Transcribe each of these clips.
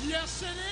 Yes, it is.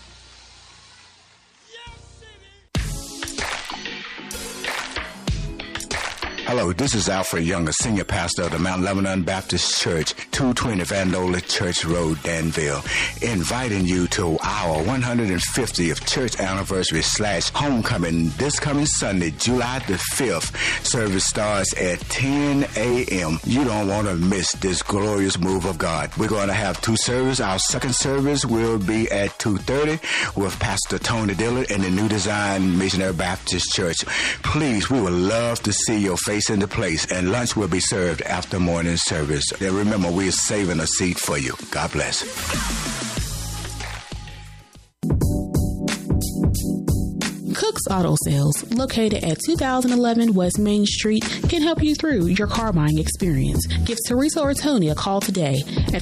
Hello, this is Alfred Younger, Senior Pastor of the Mount Lebanon Baptist Church, 220 Vandola Church Road, Danville, inviting you to our 150th church anniversary / homecoming this coming Sunday, July the 5th. Service starts at 10 a.m. You don't want to miss this glorious move of God. We're going to have 2 services. Our second service will be at 2:30 with Pastor Tony Dillard in the New Design Missionary Baptist Church. Please, we would love to see your face in the place, and lunch will be served after morning service. And remember, we're saving a seat for you. God bless. Cook's Auto Sales, located at 2011 West Main Street, can help you through your car buying experience. Give Teresa or Tony a call today at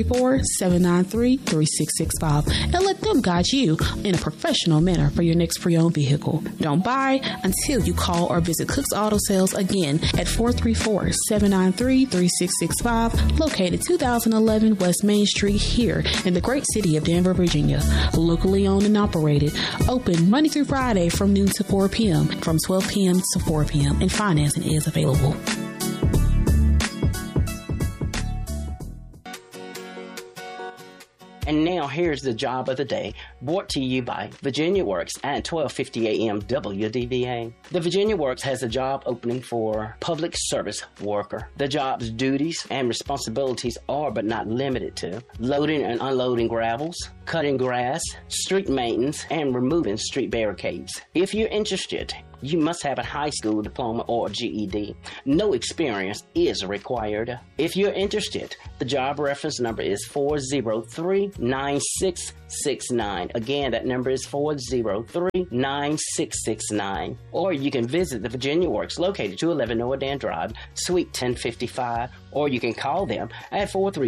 434-793-3665 and let them guide you in a professional manner for your next pre-owned vehicle. Don't buy until you call or visit Cook's Auto Sales again at 434-793-3665, located 2011 West Main Street here in the great city of Danville, Virginia. Locally owned and operated, open Monday through Friday from noon to 4 p.m., from 12 p.m. to 4 p.m., and financing is available. And now here's the job of the day, brought to you by Virginia Works and 1250 AM WDVA. The Virginia Works has a job opening for public service worker. The job's duties and responsibilities are, but not limited to, loading and unloading gravels, cutting grass, street maintenance, and removing street barricades. If you're interested, you must have a high school diploma or GED. No experience is required. If you're interested, the job reference number is 403-9669. Again, that number is 403-9669. Or you can visit the Virginia Works located 211 Nordan Drive, Suite 1055, or you can call them at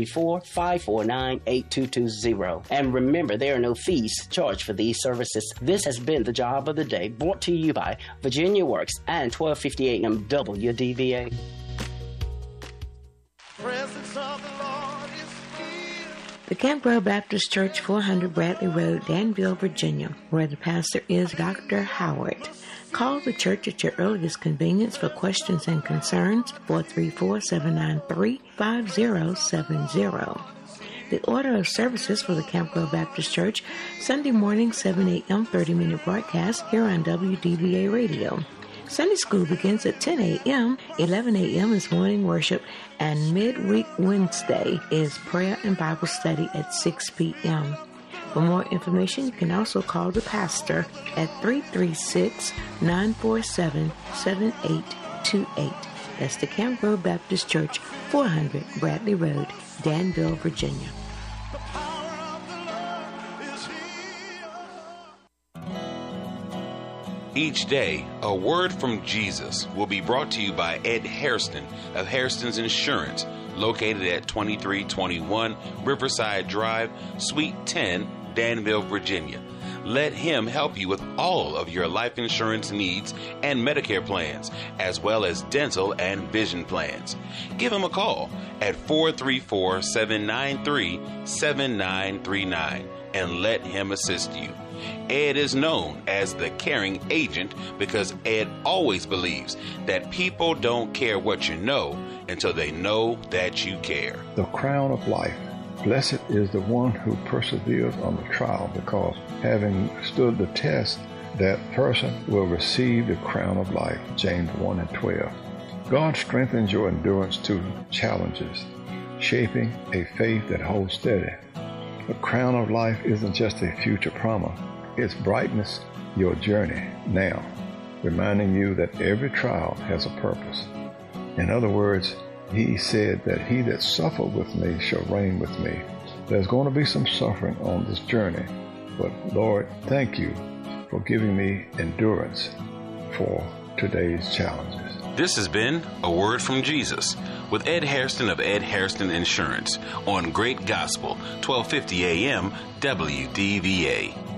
434-549-8220. And remember, there are no fees charged for these services. This has been the job of the day, brought to you by Virginia Works and 1250 AM WDVA. Presence of the Lord is here. The Campbell Baptist Church, 400 Bradley Road, Danville, Virginia, where the pastor is Dr. Howard. Call the church at your earliest convenience for questions and concerns, 434-793-5070. The order of services for the Campbell Baptist Church, Sunday morning, 7 a.m., 30-minute broadcast here on WDVA Radio. Sunday school begins at 10 a.m., 11 a.m. is morning worship, and midweek Wednesday is prayer and Bible study at 6 p.m. For more information, you can also call the pastor at 336-947-7828. That's the Campbell Baptist Church, 400 Bradley Road, Danville, Virginia. The power of the Lord is here. Each day, a word from Jesus will be brought to you by Ed Hairston of Hairston's Insurance, located at 2321 Riverside Drive, Suite 10, Danville, Virginia. Let him help you with all of your life insurance needs and Medicare plans, as well as dental and vision plans. Give him a call at 434-793-7939 and let him assist you. Ed is known as the caring agent because Ed always believes that people don't care what you know until they know that you care. The crown of life. Blessed is the one who perseveres on the trial, because having stood the test, that person will receive the crown of life. James 1:12. God strengthens your endurance to challenges, shaping a faith that holds steady. The crown of life isn't just a future promise. Its brightness your journey now, reminding you that every trial has a purpose. In other words, he said that he that suffered with me shall reign with me. There's going to be some suffering on this journey, but Lord, thank you for giving me endurance for today's challenges. This has been A Word from Jesus with Ed Hairston of Ed Hairston Insurance on Great Gospel, 1250 AM WDVA.